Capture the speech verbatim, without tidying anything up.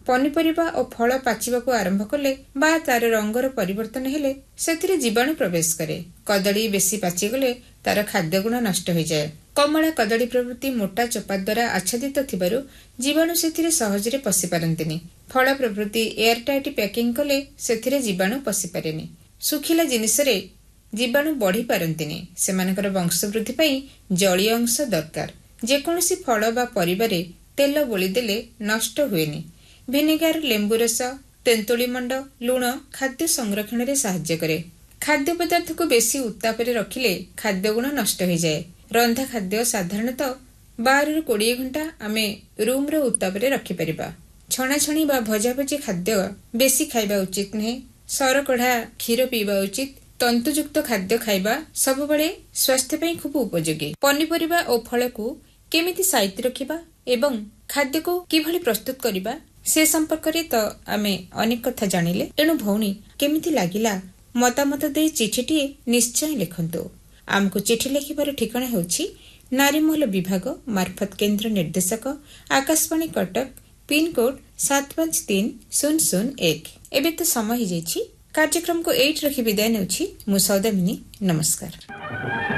पनिपरिबा और फल पाचिबाकू आरंभ कले बा तार रंगर परिवर्तन हेले सेथिरे जीवाणु प्रवेश करे। कदली बेसी पाचिगले तार खाद्य गुण नष्ट हो जाए। कमला कदली प्रभृति मोटा चोपा द्वारा आच्छादित थिबारु जीवाणु सेथिरे सहजरे पशि पारंतिनी। फल प्रभृति एयरटाइट पैकिंग कले सेथिरे जीवाणु पशि पारेनी। सुखिला जिनिसरे जीवाणु बढ़ी पारंतिनी। सेमानकर वंश वृद्धि पई जलीय अंश दरकार। जेकोसी फल बा परिबारे तेल बोली देले नष्ट हुएनी। भिनेगार, लेंबु रस, तेंतुली मंड, लुण खाद्य संरक्षण रे सहाय्य करे। खाद्य पदार्थ को बेसी उत्ताप रे रखिले खाद्य गुण नष्ट हो जाए। रंधा खाद्य साधारणतः बारह रु बीस घंटा आमे रूम रो उत्ताप रे रखि परिबा। छणाछणी बा भजा भजी खाद्य बेसी खाइबा उचित नहीं। सर कढ़ा क्षीर पीवा उचित। तंतुयुक्त खाद्य खाइबा सब बळे स्वास्थ्य पई खूब उपयोगी। पनिपरिबा और फल को केमिति साइति रखिबा एवं खाद्य को किभली प्रस्तुत करिबा से संपर्क रे तो आमे अनेक कथा जानिले। एणु भौणी केमिति लागिला मतामत दे चिठीटी निश्चय लिखंतु। आमको चिठी लिखिबार ठिकाना हेउछि नारीमहल विभाग मार्फत केंद्र निर्देशक आकाशवाणी कटक पिन कोड सात पांच तीन शून्य शून्य एक। एबे तो समय हो जाइछि। कार्यक्रम को एट रखी विदाय नेउछि। मु सौदामिनी। नमस्कार।